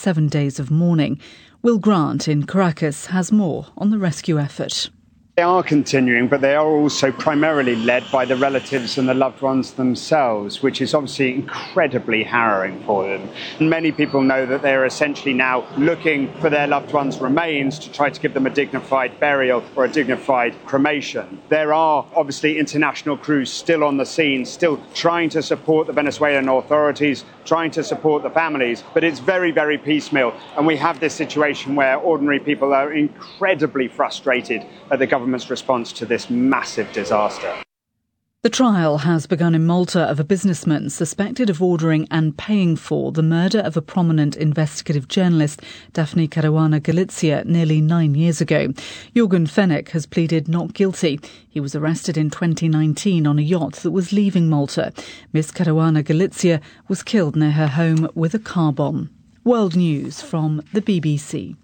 7 days of mourning. Will Grant in Caracas has more on the rescue effort. They are continuing, but they are also primarily led by the relatives and the loved ones themselves, which is obviously incredibly harrowing for them. And many people know that they're essentially now looking for their loved ones' remains to try to give them a dignified burial or a dignified cremation. There are obviously international crews still on the scene, still trying to support the Venezuelan authorities, trying to support the families, but it's very, very piecemeal. And we have this situation where ordinary people are incredibly frustrated at the government's response to this massive disaster. The trial has begun in Malta of a businessman suspected of ordering and paying for the murder of a prominent investigative journalist, Daphne Caruana Galizia, nearly 9 years ago. Jorgen Fenech has pleaded not guilty. He was arrested in 2019 on a yacht that was leaving Malta. Miss Caruana Galizia was killed near her home with a car bomb. World News from the BBC.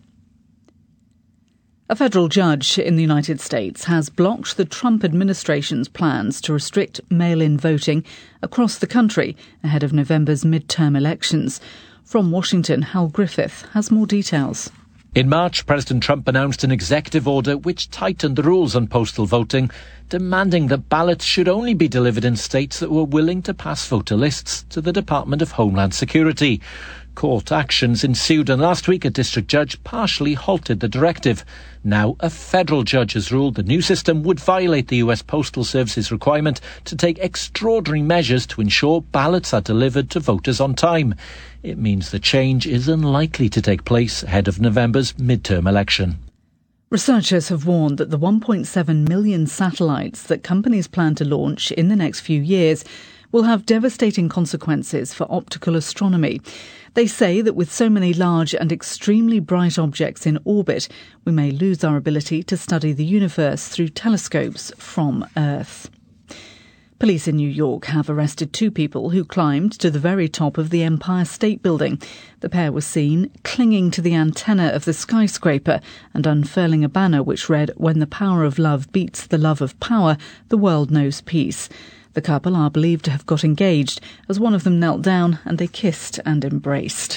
A federal judge in the United States has blocked the Trump administration's plans to restrict mail-in voting across the country ahead of November's midterm elections. From Washington, Hal Griffith has more details. In March, President Trump announced an executive order which tightened the rules on postal voting, demanding that ballots should only be delivered in states that were willing to pass voter lists to the Department of Homeland Security. Court actions ensued, and last week a district judge partially halted the directive. Now a federal judge has ruled the new system would violate the US Postal Service's requirement to take extraordinary measures to ensure ballots are delivered to voters on time. It means the change is unlikely to take place ahead of November's midterm election. Researchers have warned that the 1.7 million satellites that companies plan to launch in the next few years will have devastating consequences for optical astronomy. They say that with so many large and extremely bright objects in orbit, we may lose our ability to study the universe through telescopes from Earth. Police in New York have arrested 2 people who climbed to the very top of the Empire State Building. The pair were seen clinging to the antenna of the skyscraper and unfurling a banner which read, "When the power of love beats the love of power, the world knows peace." The couple are believed to have got engaged as one of them knelt down and they kissed and embraced.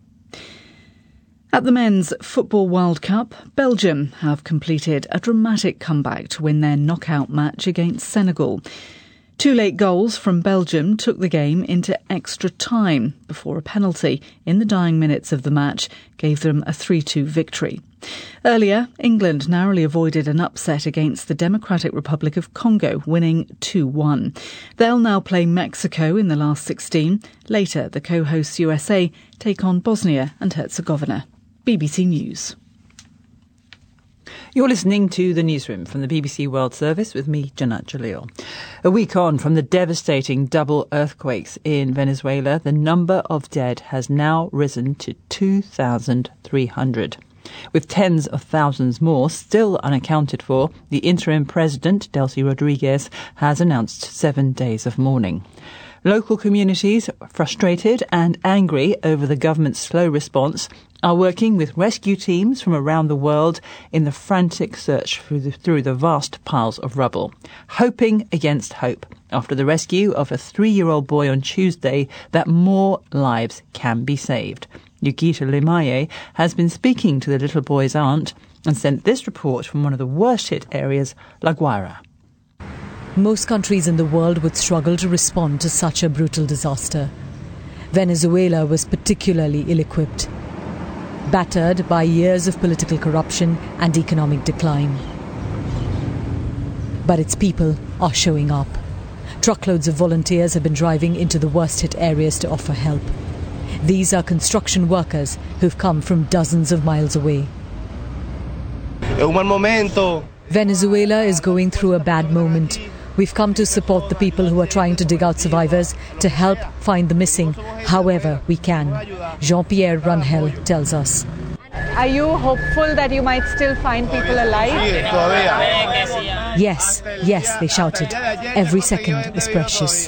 At the Men's Football World Cup, Belgium have completed a dramatic comeback to win their knockout match against Senegal. 2 late goals from Belgium took the game into extra time before a penalty in the dying minutes of the match gave them a 3-2 victory. Earlier, England narrowly avoided an upset against the Democratic Republic of Congo, winning 2-1. They'll now play Mexico in the last 16. Later, the co-hosts USA take on Bosnia and Herzegovina. BBC News. You're listening to The Newsroom from the BBC World Service with me, Janat Jalil. A week on from the devastating double earthquakes in Venezuela, the number of dead has now risen to 2,300. With tens of thousands more still unaccounted for, the interim president, Delcy Rodriguez, has announced 7 days of mourning. Local communities, frustrated and angry over the government's slow response, are working with rescue teams from around the world in the frantic search through the vast piles of rubble, hoping against hope after the rescue of a 3-year-old boy on Tuesday that more lives can be saved. Yukita Limaye has been speaking to the little boy's aunt and sent this report from one of the worst-hit areas, La Guaira. Most countries in the world would struggle to respond to such a brutal disaster. Venezuela was particularly ill-equipped, battered by years of political corruption and economic decline. But its people are showing up. Truckloads of volunteers have been driving into the worst-hit areas to offer help. These are construction workers who've come from dozens of miles away. Venezuela is going through a bad moment. We've come to support the people who are trying to dig out survivors, to help find the missing however we can. Jean-Pierre Rangel tells us. Are you hopeful that you might still find people alive? Yes, they shouted. Every second is precious.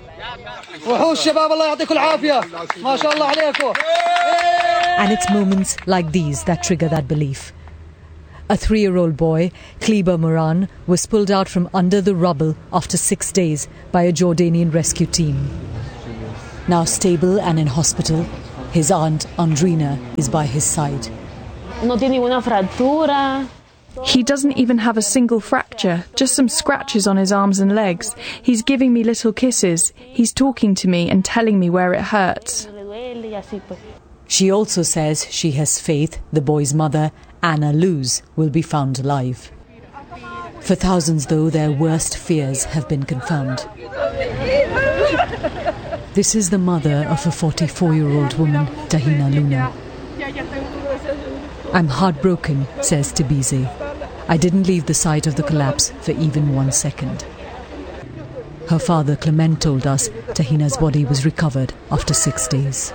And it's moments like these that trigger that belief. A 3-year-old boy, Kleber Moran, was pulled out from under the rubble after 6 days by a Jordanian rescue team. Now stable and in hospital, His aunt, Andrina, is by his side. No tiene ninguna fractura. He doesn't even have a single fracture, just some scratches on his arms and legs. He's giving me little kisses. He's talking to me and telling me where it hurts. She also says she has faith the boy's mother, Anna Luz, will be found alive. For thousands, though, their worst fears have been confirmed. This is the mother of a 44-year-old woman, Tahina Luna. I'm heartbroken, says Tibize. I didn't leave the site of the collapse for even 1 second. Her father, Clement, told us Tahina's body was recovered after 6 days.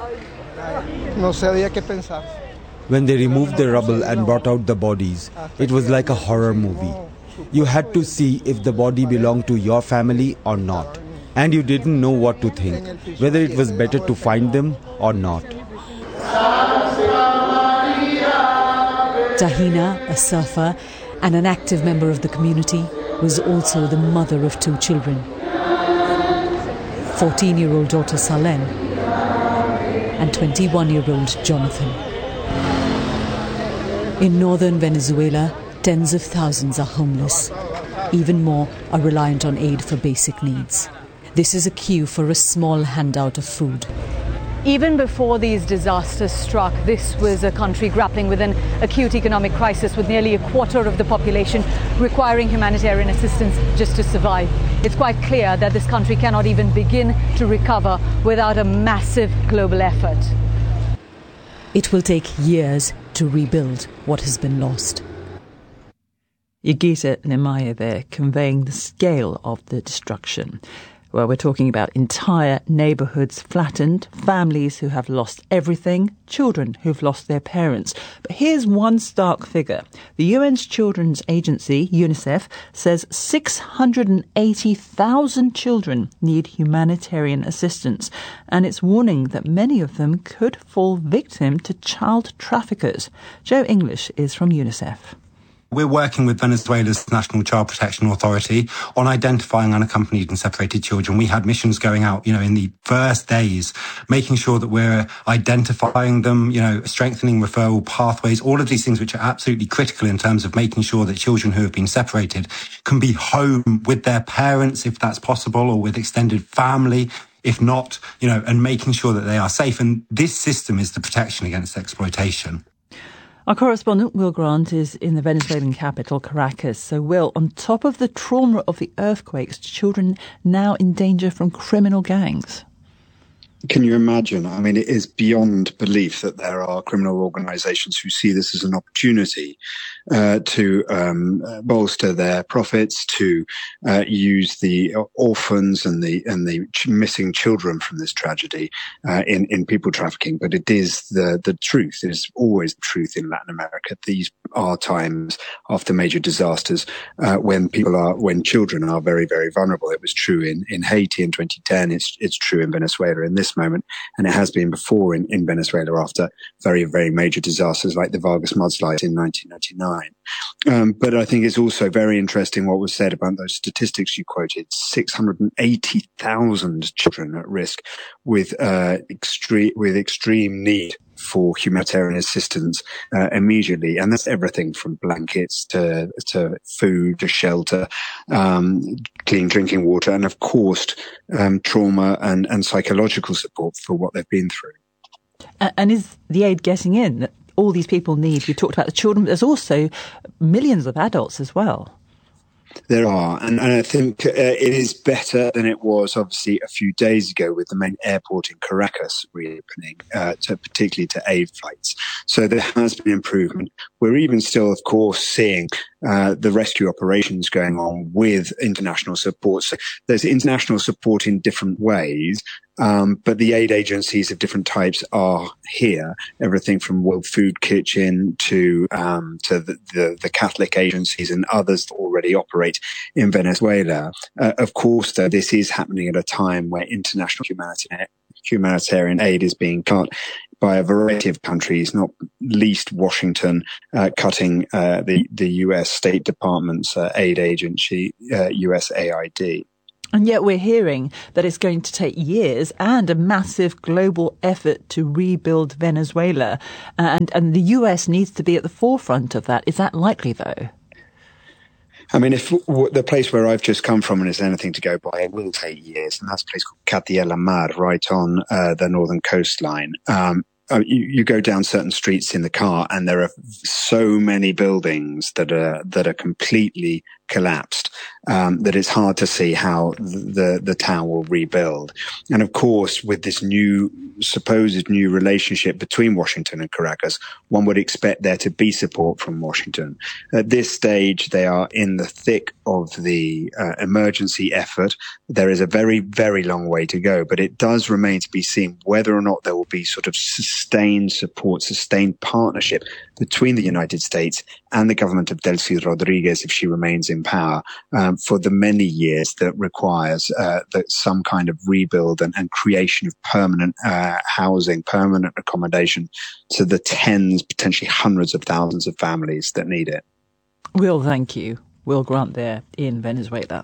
When they removed the rubble and brought out the bodies, it was like a horror movie. You had to see if the body belonged to your family or not. And you didn't know what to think, whether it was better to find them or not. Tahina, a surfer and an active member of the community, was also the mother of 2 children. 14-year-old daughter Salem and 21-year-old Jonathan. In northern Venezuela, tens of thousands are homeless. Even more are reliant on aid for basic needs. This is a queue for a small handout of food. Even before these disasters struck, this was a country grappling with an acute economic crisis, with nearly a quarter of the population requiring humanitarian assistance just to survive. It's quite clear that this country cannot even begin to recover without a massive global effort. It will take years to rebuild what has been lost. Yegita Nemaya there, conveying the scale of the destruction. Well, we're talking about entire neighbourhoods flattened, families who have lost everything, children who've lost their parents. But here's one stark figure. The UN's Children's Agency, UNICEF, says 680,000 children need humanitarian assistance, and it's warning that many of them could fall victim to child traffickers. Joe English is from UNICEF. We're working with Venezuela's National Child Protection Authority on identifying unaccompanied and separated children. We had missions going out, in the first days, making sure that we're identifying them, strengthening referral pathways, all of these things which are absolutely critical in terms of making sure that children who have been separated can be home with their parents, if that's possible, or with extended family. If not, and making sure that they are safe. And this system is the protection against exploitation. Our correspondent, Will Grant, is in the Venezuelan capital, Caracas. So, Will, on top of the trauma of the earthquakes, children now in danger from criminal gangs. Can you imagine? I mean, it is beyond belief that there are criminal organizations who see this as an opportunity to bolster their profits, to use the orphans and the missing children from this tragedy in people trafficking. But it is the truth. It is always the truth in Latin America. These are times after major disasters when children are very, very vulnerable. It was true in Haiti in 2010. It's true in Venezuela in this moment, and it has been before in Venezuela after very, very major disasters like the Vargas mudslide in 1999. But I think it's also very interesting what was said about those statistics you quoted: 680,000 children at risk with extreme need for humanitarian assistance immediately, and that's everything from blankets to food to shelter, clean drinking water, and of course trauma and psychological support for what they've been through. And is the aid getting in? All these people need. You talked about the children, but there's also millions of adults as well. There are, and I think it is better than it was, obviously, a few days ago with the main airport in Caracas reopening, particularly to aid flights. So there has been improvement. We're even still, of course, seeing the rescue operations going on with international support. So there's international support in different ways, but the aid agencies of different types are here. Everything from World Food Kitchen to the Catholic agencies and others that already operate in Venezuela. Of course, though, this is happening at a time where international humanitarian aid is being cut by a variety of countries, not least Washington, cutting the U.S. State Department's aid agency, USAID. And yet we're hearing that it's going to take years and a massive global effort to rebuild Venezuela. And the US needs to be at the forefront of that. Is that likely, though? I mean, if the place where I've just come from and is anything to go by, it will take years. And that's a place called Catia la Mar, right on the northern coastline. You go down certain streets in the car and there are so many buildings that are completely collapsed, that it's hard to see how the town will rebuild. And of course, with this supposed new relationship between Washington and Caracas, one would expect there to be support from Washington. At this stage, they are in the thick of the emergency effort. There is a very, very long way to go, but it does remain to be seen whether or not there will be sort of sustained support, sustained partnership between the United States and the government of Delcy Rodriguez, if she remains in power, for the many years that requires that some kind of rebuild and creation of permanent housing, permanent accommodation to the tens, potentially hundreds of thousands of families that need it. Will, thank you. Will Grant there in Venezuela.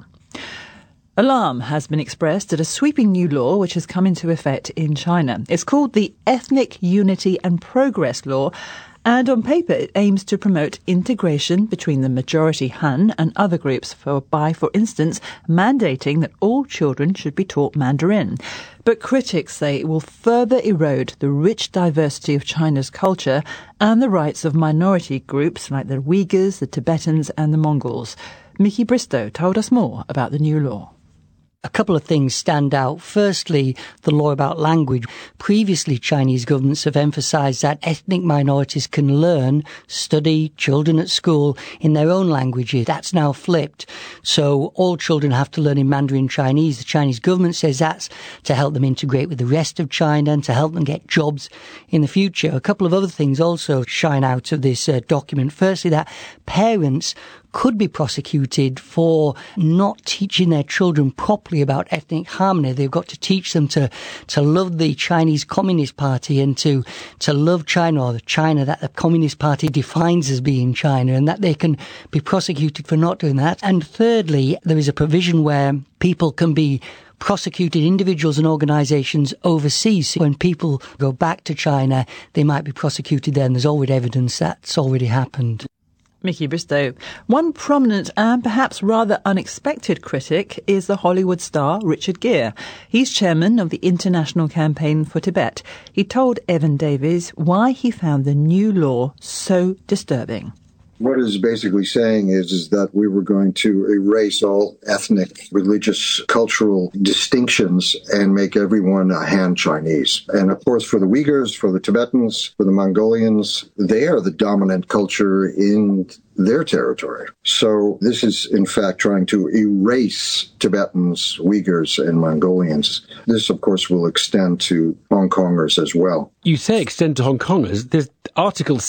Alarm has been expressed at a sweeping new law which has come into effect in China. It's called the Ethnic Unity and Progress Law, and on paper it aims to promote integration between the majority Han and other groups by, for instance, mandating that all children should be taught Mandarin. But critics say it will further erode the rich diversity of China's culture and the rights of minority groups like the Uyghurs, the Tibetans and the Mongols. Mickey Bristow told us more about the new law. A couple of things stand out. Firstly, the law about language. Previously, Chinese governments have emphasised that ethnic minorities can learn, study, children at school in their own languages. That's now flipped. So all children have to learn in Mandarin Chinese. The Chinese government says that's to help them integrate with the rest of China and to help them get jobs in the future. A couple of other things also shine out of this document. Firstly, that parents could be prosecuted for not teaching their children properly about ethnic harmony. They've got to teach them to love the Chinese Communist Party and to love China, or the China that the Communist Party defines as being China, and that they can be prosecuted for not doing that. And thirdly, there is a provision where people can be prosecuted, individuals and organisations overseas. When people go back to China, they might be prosecuted there, and there's already evidence that's already happened. Mickey Bristow. One prominent and perhaps rather unexpected critic is the Hollywood star Richard Gere. He's chairman of the International Campaign for Tibet. He told Evan Davies why he found the new law so disturbing. What it's basically saying is that we were going to erase all ethnic, religious, cultural distinctions and make everyone a Han Chinese. And of course, for the Uyghurs, for the Tibetans, for the Mongolians, they are the dominant culture in their territory. So this is, in fact, trying to erase Tibetans, Uyghurs, and Mongolians. This, of course, will extend to Hong Kongers as well. You say extend to Hong Kongers. There's Article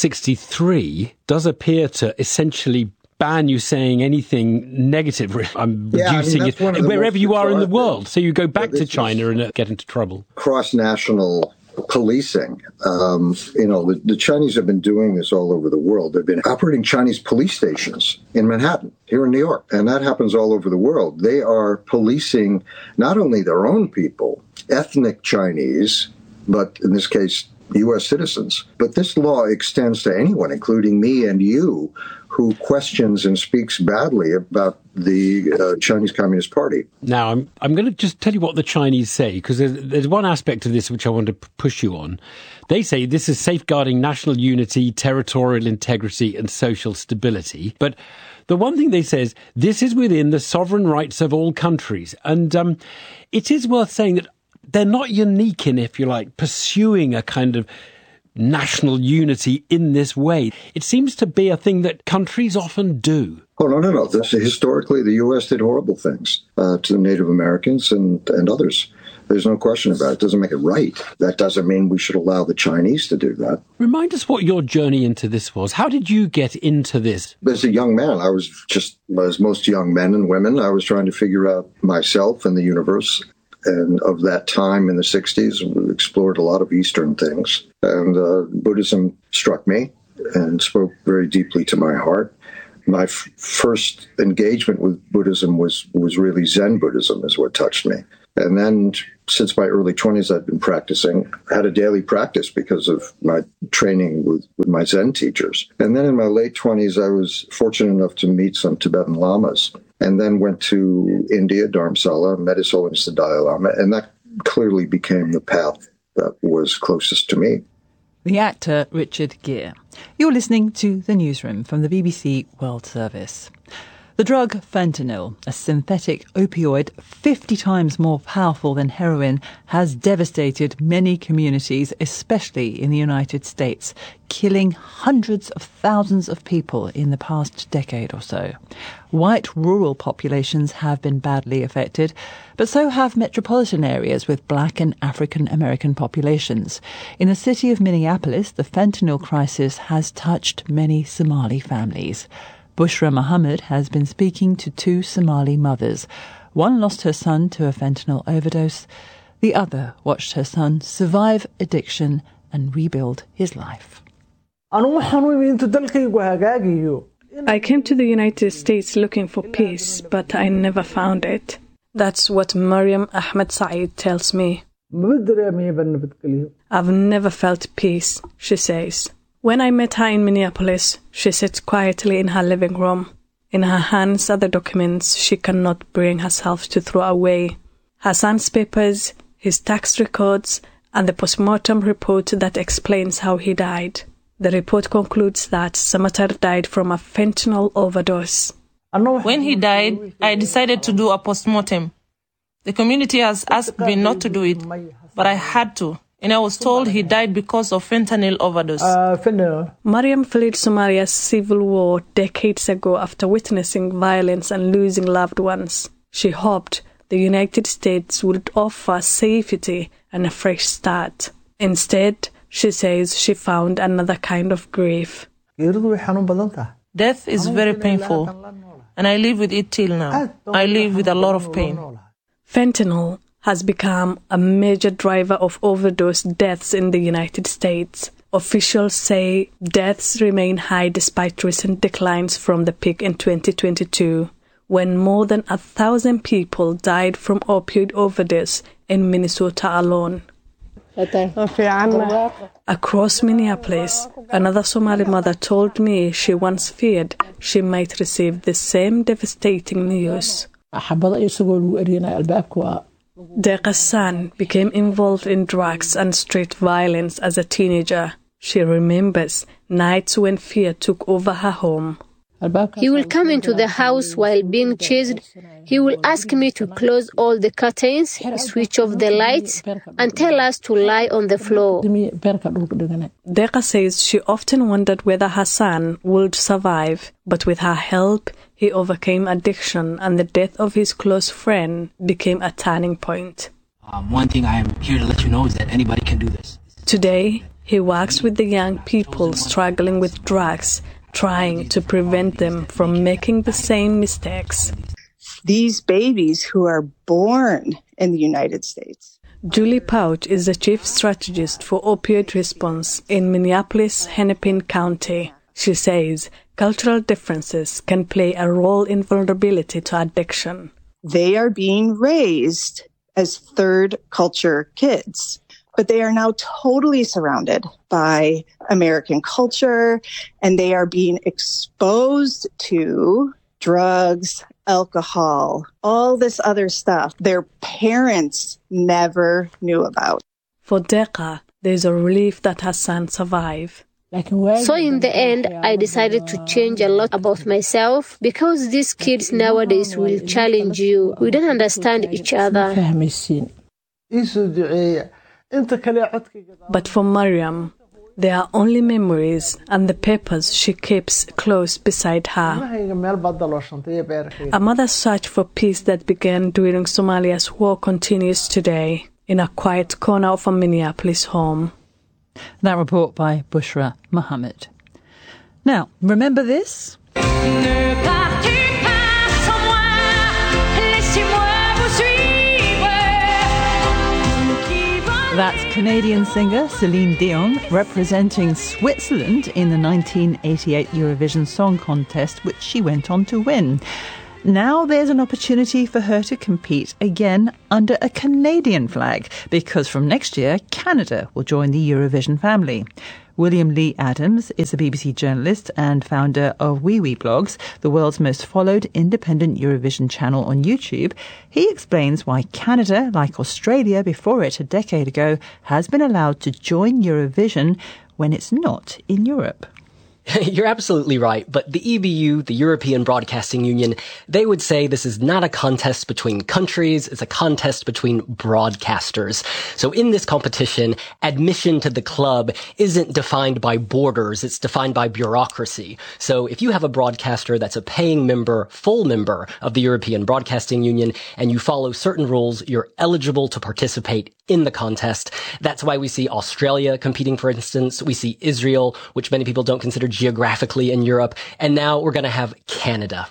63 does appear to essentially ban you saying anything negative. I'm reducing it wherever you are in the world. So you go back to China and get into trouble. Cross-national policing. The Chinese have been doing this all over the world. They've been operating Chinese police stations in Manhattan, here in New York, and that happens all over the world. They are policing not only their own people, ethnic Chinese, but in this case, U.S. citizens. But this law extends to anyone, including me and you, who questions and speaks badly about the Chinese Communist Party. Now, I'm going to just tell you what the Chinese say, because there's one aspect of this which I want to push you on. They say this is safeguarding national unity, territorial integrity and social stability. But the one thing they say is this is within the sovereign rights of all countries. And it is worth saying that they're not unique in, if you like, pursuing a kind of national unity in this way. It seems to be a thing that countries often do. Oh, no. Historically, the U.S. did horrible things to the Native Americans and others. There's no question about it. It doesn't make it right. That doesn't mean we should allow the Chinese to do that. Remind us what your journey into this was. How did you get into this? As a young man, I was just, as most young men and women, I was trying to figure out myself and the universe. And of that time in the 60s, we explored a lot of Eastern things. And Buddhism struck me and spoke very deeply to my heart. my first engagement with Buddhism was really Zen Buddhism is what touched me. And then since my early 20s, I'd been practicing, had a daily practice because of my training with my Zen teachers. And then in my late 20s, I was fortunate enough to meet some Tibetan lamas, and then went to India, Dharamsala, met His Holiness the Dalai Lama, and that clearly became the path that was closest to me. The actor Richard Gere. You're listening to The Newsroom from the BBC World Service. The drug fentanyl, a synthetic opioid 50 times more powerful than heroin, has devastated many communities, especially in the United States, killing hundreds of thousands of people in the past decade or so. White rural populations have been badly affected, but so have metropolitan areas with black and African American populations. In the city of Minneapolis, the fentanyl crisis has touched many Somali families. Bushra Mohammed has been speaking to two Somali mothers. One lost her son to a fentanyl overdose. The other watched her son survive addiction and rebuild his life. I came to the United States looking for peace, but I never found it. That's what Mariam Ahmed Saeed tells me. I've never felt peace, she says. When I met her in Minneapolis, she sits quietly in her living room. In her hands are the documents she cannot bring herself to throw away. Her son's papers, his tax records, and the postmortem report that explains how he died. The report concludes that Samatar died from a fentanyl overdose. When he died, I decided to do a postmortem. The community has asked me not to do it, but I had to. And I was told he died because of fentanyl overdose. Mariam fled Somalia's civil war decades ago after witnessing violence and losing loved ones. She hoped the United States would offer safety and a fresh start. Instead, she says she found another kind of grief. Death is very painful, and I live with it till now. I live with a lot of pain. Fentanyl has become a major driver of overdose deaths in the United States. Officials say deaths remain high despite recent declines from the peak in 2022, when more than 1,000 people died from opioid overdose in Minnesota alone. Across Minneapolis, another Somali mother told me she once feared she might receive the same devastating news. Deqa's son became involved in drugs and street violence as a teenager. She remembers nights when fear took over her home. He will come into the house while being chased. He will ask me to close all the curtains, switch off the lights, and tell us to lie on the floor. Deqa says she often wondered whether her son would survive, but with her help, he overcame addiction, and the death of his close friend became a turning point. One thing I am here to let you know is that anybody can do this. Today, he works with the young people struggling with drugs, trying to prevent them from making the same mistakes. These babies who are born in the United States. Julie Pouch is the chief strategist for opioid response in Minneapolis, Hennepin County. She says cultural differences can play a role in vulnerability to addiction. They are being raised as third culture kids, but they are now totally surrounded by American culture, and they are being exposed to drugs, alcohol, all this other stuff their parents never knew about. For Deqa, there's a relief that her son survived. So in the end, I decided to change a lot about myself because these kids nowadays will challenge you. We don't understand each other. But for Mariam, they are only memories and the papers she keeps close beside her. A mother's search for peace that began during Somalia's war continues today in a quiet corner of a Minneapolis home. That report by Bushra Mohammed. Now, remember this? That's Canadian singer Celine Dion representing Switzerland in the 1988 Eurovision Song Contest, which she went on to win. Now there's an opportunity for her to compete again under a Canadian flag, because from next year, Canada will join the Eurovision family. William Lee Adams is a BBC journalist and founder of Wee Wee Blogs, the world's most followed independent Eurovision channel on YouTube. He explains why Canada, like Australia before it a decade ago, has been allowed to join Eurovision when it's not in Europe. You're absolutely right, but the EBU, the European Broadcasting Union, they would say this is not a contest between countries, it's a contest between broadcasters. So in this competition, admission to the club isn't defined by borders, it's defined by bureaucracy. So if you have a broadcaster that's a paying member, full member of the European Broadcasting Union, and you follow certain rules, you're eligible to participate in the contest. That's why we see Australia competing, for instance. We see Israel, which many people don't consider geographically in Europe. And now we're going to have Canada.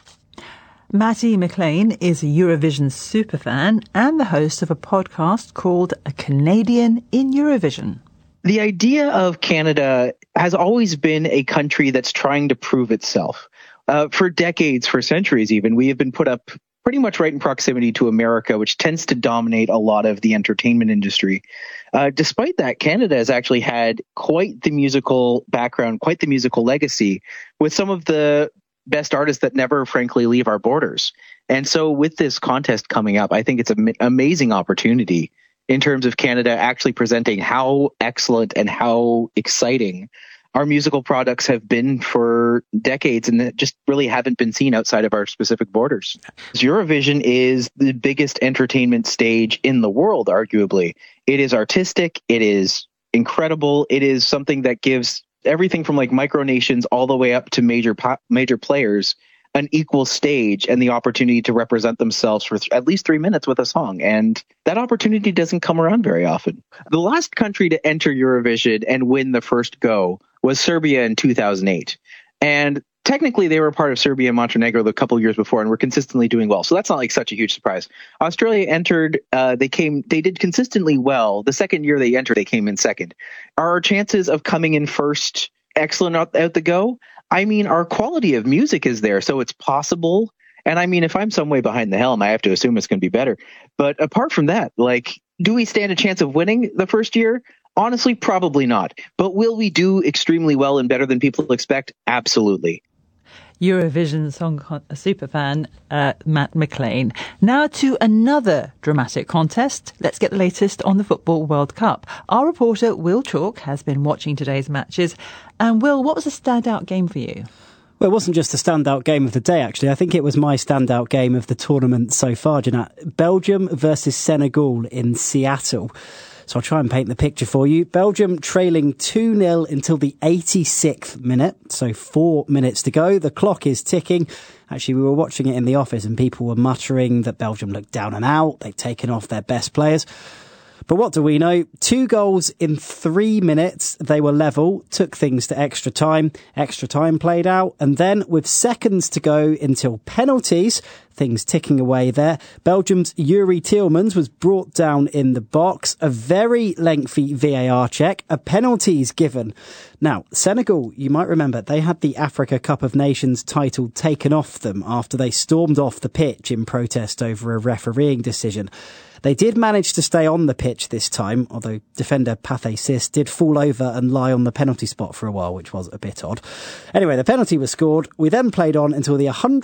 Matty McLean is a Eurovision superfan and the host of a podcast called A Canadian in Eurovision. The idea of Canada has always been a country that's trying to prove itself. For decades, for centuries even, we have been put up pretty much right in proximity to America, which tends to dominate a lot of the entertainment industry. Despite that, Canada has actually had quite the musical background, quite the musical legacy, with some of the best artists that never, frankly, leave our borders. And so with this contest coming up, I think it's an amazing opportunity in terms of Canada actually presenting how excellent and how exciting our musical products have been for decades and that just really haven't been seen outside of our specific borders. Eurovision is the biggest entertainment stage in the world, arguably. It is artistic. It is incredible. It is something that gives everything from like micronations all the way up to major players an equal stage and the opportunity to represent themselves for at least 3 minutes with a song. And that opportunity doesn't come around very often. The last country to enter Eurovision and win the first go was Serbia in 2008. And technically they were part of Serbia and Montenegro the couple years before and were consistently doing well. So that's not like such a huge surprise. Australia entered, they did consistently well. The second year they entered, they came in second. Are our chances of coming in first excellent out the go? I mean, our quality of music is there, so it's possible. And I mean, if I'm some way behind the helm, I have to assume it's going to be better. But apart from that, like, do we stand a chance of winning the first year? Honestly, probably not. But will we do extremely well and better than people expect? Absolutely. Eurovision song superfan Matt McLean. Now to another dramatic contest. Let's get the latest on the Football World Cup. Our reporter Will Chalk has been watching today's matches. And Will, what was the standout game for you? Well, it wasn't just the standout game of the day, actually. I think it was my standout game of the tournament so far, Jeanette. Belgium versus Senegal in Seattle. So I'll try and paint the picture for you. Belgium trailing 2-0 until the 86th minute. So 4 minutes to go. The clock is ticking. Actually, we were watching it in the office and people were muttering that Belgium looked down and out. They've taken off their best players. But what do we know? 2 goals in 3 minutes. They were level, took things to extra time. Extra time played out. And then with seconds to go until penalties, things ticking away there, Belgium's Yuri Tielemans was brought down in the box. A very lengthy VAR check. A penalties given. Now, Senegal, you might remember, they had the Africa Cup of Nations title taken off them after they stormed off the pitch in protest over a refereeing decision. They did manage to stay on the pitch this time, although defender Pathé Ciss did fall over and lie on the penalty spot for a while, which was a bit odd. Anyway, the penalty was scored. We then played on until the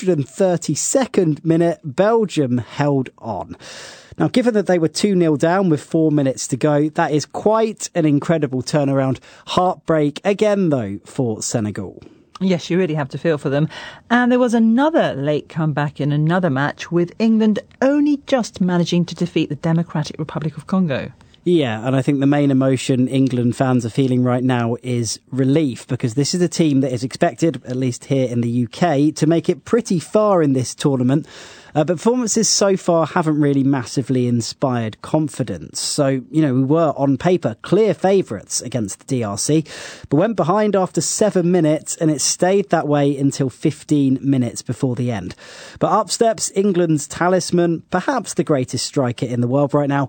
132nd minute. Belgium held on. Now, given that they were 2-0 down with 4 minutes to go, that is quite an incredible turnaround. Heartbreak again, though, for Senegal. Yes, you really have to feel for them. And there was another late comeback in another match with England only just managing to defeat the Democratic Republic of Congo. Yeah, and I think the main emotion England fans are feeling right now is relief, because this is a team that is expected, at least here in the UK, to make it pretty far in this tournament. But performances so far haven't really massively inspired confidence. So, we were on paper clear favourites against the DRC, but went behind after 7 minutes, and it stayed that way until 15 minutes before the end. But up steps England's talisman, perhaps the greatest striker in the world right now,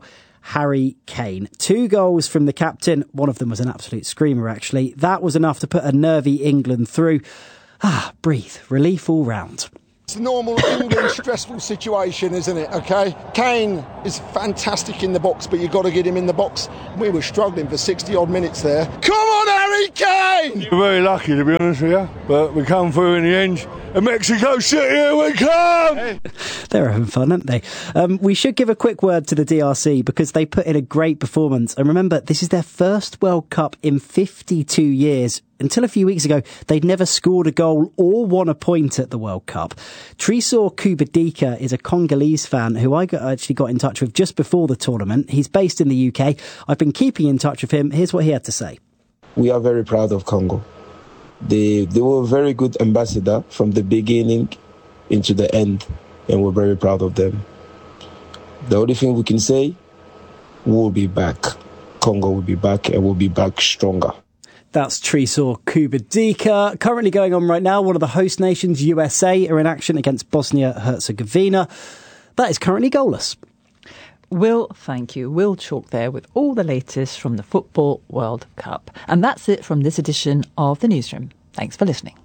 Harry Kane. 2 goals from the captain. One of them was an absolute screamer, actually. That was enough to put a nervy England through. Breathe. Relief all round. It's a normal England stressful situation, isn't it? Okay, Kane is fantastic in the box, but you've got to get him in the box. We were struggling for 60 odd minutes there. Come on, Harry Kane! We're very lucky, to be honest with you, but we come through in the end. And Mexico City, here we come! They're having fun, aren't they? We should give a quick word to the DRC because they put in a great performance. And remember, this is their first World Cup in 52 years. Until a few weeks ago, they'd never scored a goal or won a point at the World Cup. Trisor Kubadika is a Congolese fan who I actually got in touch with just before the tournament. He's based in the UK. I've been keeping in touch with him. Here's what he had to say. We are very proud of Congo. They were a very good ambassador from the beginning into the end, and we're very proud of them. The only thing we can say, we'll be back. Congo will be back, and we'll be back stronger. That's Trisor Kubadika. Currently going on right now, one of the host nations, USA, are in action against Bosnia-Herzegovina. That is currently goalless. Will, thank you. Will Chalk there with all the latest from the Football World Cup. And that's it from this edition of The Newsroom. Thanks for listening.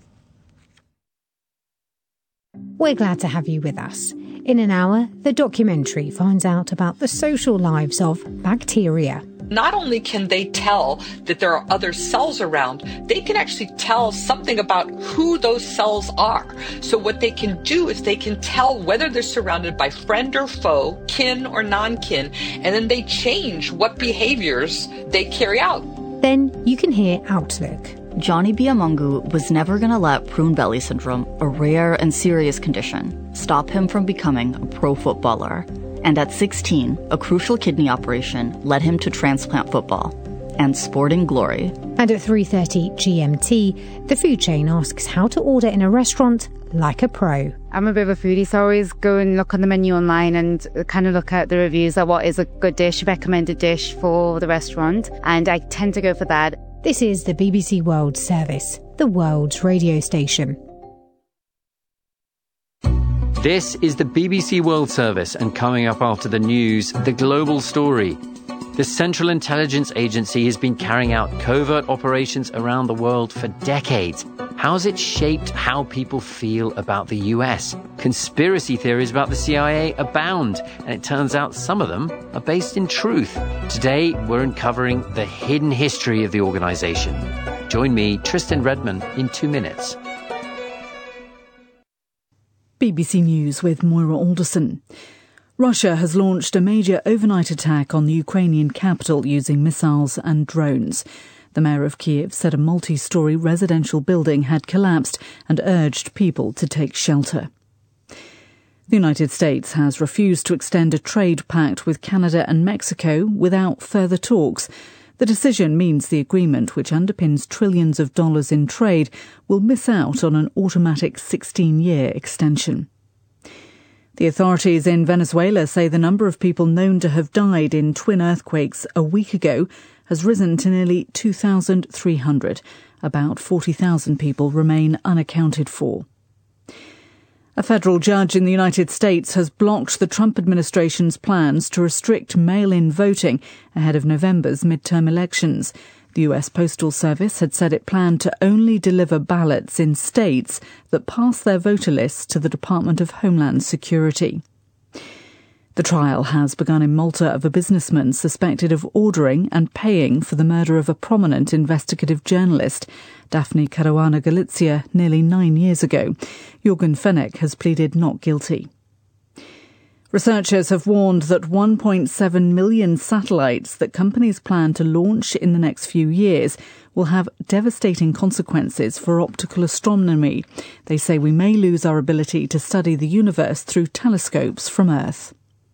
We're glad to have you with us. In an hour, the documentary finds out about the social lives of bacteria. Not only can they tell that there are other cells around, they can actually tell something about who those cells are. So what they can do is they can tell whether they're surrounded by friend or foe, kin or non-kin, and then they change what behaviors they carry out. Then you can hear Outlook. Johnny Biamungu was never going to let prune belly syndrome, a rare and serious condition, stop him from becoming a pro footballer. And at 16, a crucial kidney operation led him to transplant football and sporting glory. And at 3:30 GMT, the food chain asks how to order in a restaurant like a pro. I'm a bit of a foodie, so I always go and look on the menu online and kind of look at the reviews of what is a good dish, recommended dish for the restaurant, and I tend to go for that. This is the BBC World Service, the world's radio station. This is the BBC World Service, and coming up after the news, the global story. The Central Intelligence Agency has been carrying out covert operations around the world for decades. How's it shaped how people feel about the US? Conspiracy theories about the CIA abound, and it turns out some of them are based in truth. Today, we're uncovering the hidden history of the organization. Join me, Tristan Redman, in 2 minutes. BBC News with Moira Alderson. Russia has launched a major overnight attack on the Ukrainian capital using missiles and drones. The mayor of Kyiv said a multi-storey residential building had collapsed and urged people to take shelter. The United States has refused to extend a trade pact with Canada and Mexico without further talks. The decision means the agreement, which underpins trillions of dollars in trade, will miss out on an automatic 16-year extension. The authorities in Venezuela say the number of people known to have died in twin earthquakes a week ago has risen to nearly 2,300. About 40,000 people remain unaccounted for. A federal judge in the United States has blocked the Trump administration's plans to restrict mail-in voting ahead of November's midterm elections. The US Postal Service had said it planned to only deliver ballots in states that pass their voter lists to the Department of Homeland Security. The trial has begun in Malta of a businessman suspected of ordering and paying for the murder of a prominent investigative journalist, Daphne Caruana Galizia, nearly 9 years ago. Jürgen Fenech has pleaded not guilty. Researchers have warned that 1.7 million satellites that companies plan to launch in the next few years will have devastating consequences for optical astronomy. They say we may lose our ability to study the universe through telescopes from Earth.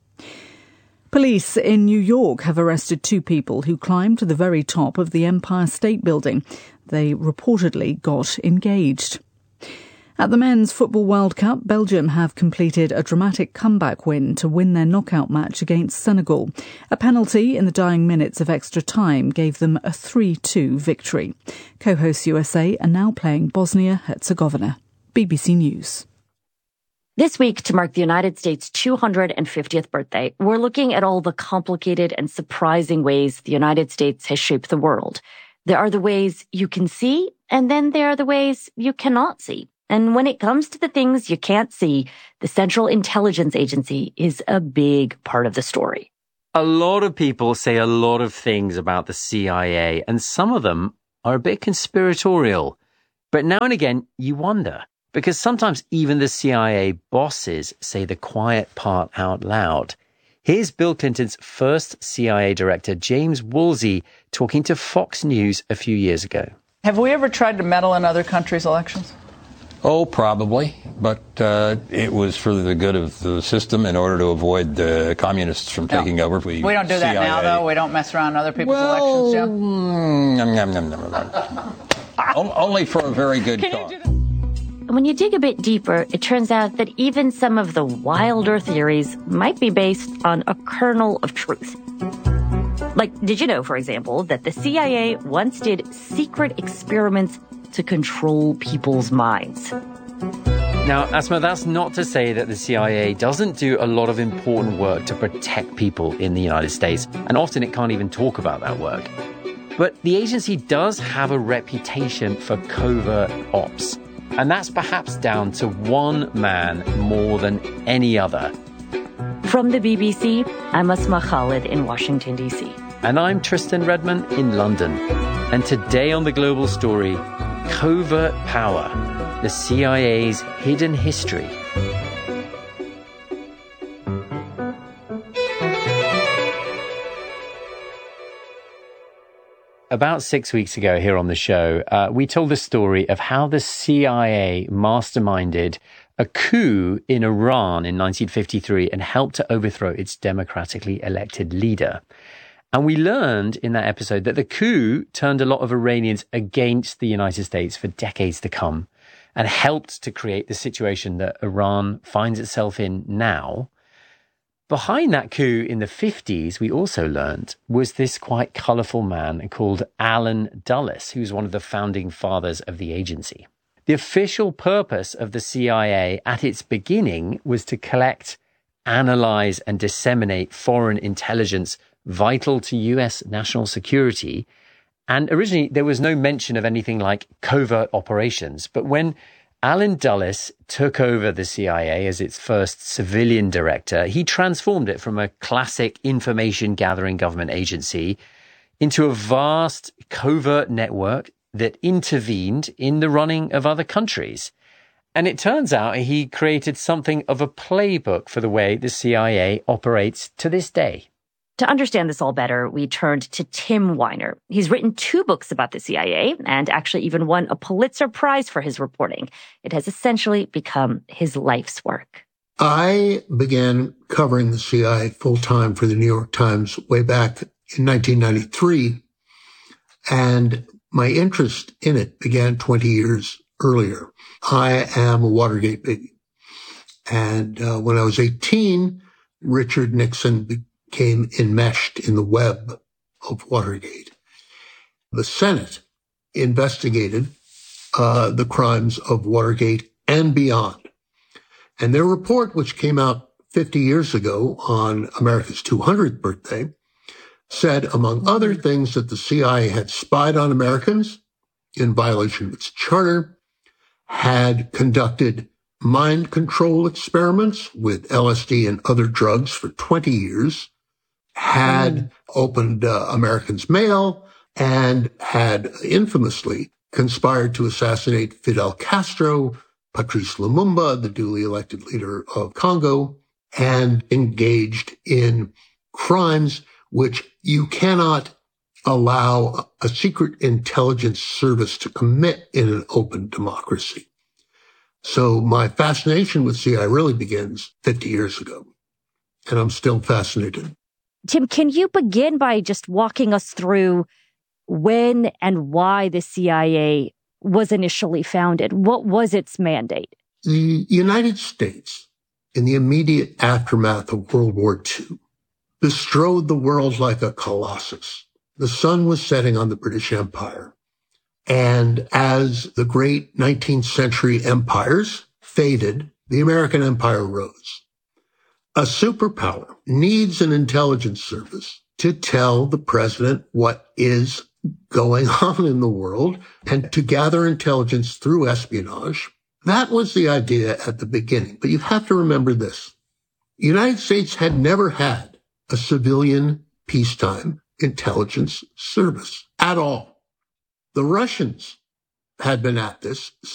Police in New York have arrested 2 people who climbed to the very top of the Empire State Building. They reportedly got engaged. At the Men's Football World Cup, Belgium have completed a dramatic comeback win to win their knockout match against Senegal. A penalty in the dying minutes of extra time gave them a 3-2 victory. Co-host USA are now playing Bosnia-Herzegovina. BBC News. This week, to mark the United States' 250th birthday, we're looking at all the complicated and surprising ways the United States has shaped the world. There are the ways you can see, and then there are the ways you cannot see. And when it comes to the things you can't see, the Central Intelligence Agency is a big part of the story. A lot of people say a lot of things about the CIA, and some of them are a bit conspiratorial. But now and again, you wonder, because sometimes even the CIA bosses say the quiet part out loud. Here's Bill Clinton's first CIA director, James Woolsey, talking to Fox News a few years ago. Have we ever tried to meddle in other countries' elections? Oh, probably, but it was for the good of the system in order to avoid the communists from taking over. We don't do that now, though. We don't mess around in other people's elections, Jim? Only for a very good cause. When you dig a bit deeper, it turns out that even some of the wilder theories might be based on a kernel of truth. Like, did you know, for example, that the CIA once did secret experiments to control people's minds? Now, Asma, that's not to say that the CIA doesn't do a lot of important work to protect people in the United States, and often it can't even talk about that work. But the agency does have a reputation for covert ops. And that's perhaps down to one man more than any other. From the BBC, I'm Asma Khalid in Washington, D.C. And I'm Tristan Redman in London. And today on The Global Story, Covert Power, the CIA's hidden history. About 6 weeks ago here on the show, we told the story of how the CIA masterminded a coup in Iran in 1953 and helped to overthrow its democratically elected leader. And we learned in that episode that the coup turned a lot of Iranians against the United States for decades to come and helped to create the situation that Iran finds itself in now. Behind that coup in the 50s, we also learned, was this quite colourful man called Allen Dulles, who was one of the founding fathers of the agency. The official purpose of the CIA at its beginning was to collect, analyse and disseminate foreign intelligence vital to US national security. And originally, there was no mention of anything like covert operations. But when Allen Dulles took over the CIA as its first civilian director, he transformed it from a classic information-gathering government agency into a vast covert network that intervened in the running of other countries. And it turns out he created something of a playbook for the way the CIA operates to this day. To understand this all better, we turned to Tim Weiner. He's written 2 books about the CIA and actually even won a Pulitzer Prize for his reporting. It has essentially become his life's work. I began covering the CIA full-time for the New York Times way back in 1993, and my interest in it began 20 years earlier. I am a Watergate baby. And when I was 18, Richard Nixon became enmeshed in the web of Watergate. The Senate investigated the crimes of Watergate and beyond. And their report, which came out 50 years ago on America's 200th birthday, said, among other things, that the CIA had spied on Americans in violation of its charter, had conducted mind control experiments with LSD and other drugs for 20 years, had opened Americans' mail, and had infamously conspired to assassinate Fidel Castro, Patrice Lumumba, the duly elected leader of Congo, and engaged in crimes which you cannot allow a secret intelligence service to commit in an open democracy. So my fascination with CIA really begins 50 years ago, and I'm still fascinated. Tim, can you begin by just walking us through when and why the CIA was initially founded? What was its mandate? The United States, in the immediate aftermath of World War II, bestrode the world like a colossus. The sun was setting on the British Empire. And as the great 19th century empires faded, the American empire rose. A superpower needs an intelligence service to tell the president what is going on in the world and to gather intelligence through espionage. That was the idea at the beginning. But you have to remember this. The United States had never had a civilian peacetime intelligence service at all. The Russians had been at this